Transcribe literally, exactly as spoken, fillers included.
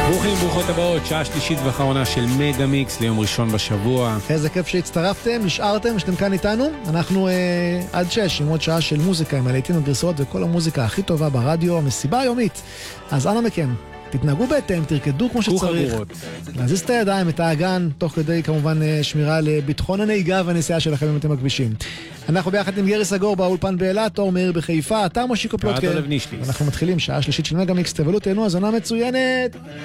ברוכים, ברוכות הבאות, שעה שלישית ואחרונה של מגה מיקס ליום ראשון בשבוע. איזה כיף שהצטרפתם, נשארתם, שאתם כאן איתנו. אנחנו אה, עד שש עם עוד שעה של מוזיקה, עם הלהיטים הגרסאות וכל המוזיקה הכי טובה ברדיו, המסיבה היומית. אז אנא מכם, תתנהגו בהתאם, תרקדו כמו שצריך. להזיז את הידיים, את האגן, תוך כדי כמובן שמירה לביטחון הנהיגה והנסיעה שלכם אם אתם בכבישים. אנחנו ביחד עם גרי סגור באולפן באילת, אור מאיר בחיפה, אתה מושיקו פלוטקר. אנחנו מתחילים שעה שלישית של מגה מיקס, תבלו תהנו, הזונה מצוינת.